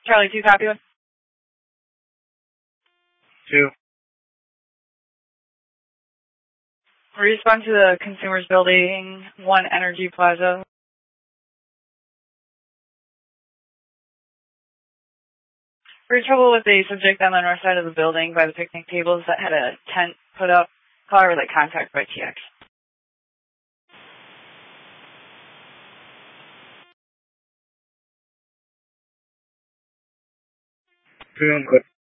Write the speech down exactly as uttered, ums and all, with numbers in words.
Charlie two, copy one. Two. Respond to the Consumers Building, One Energy Plaza. We're in trouble with a subject on the north side of the building by the picnic tables that had a tent put up. Call relay contact by T X. Two on clip.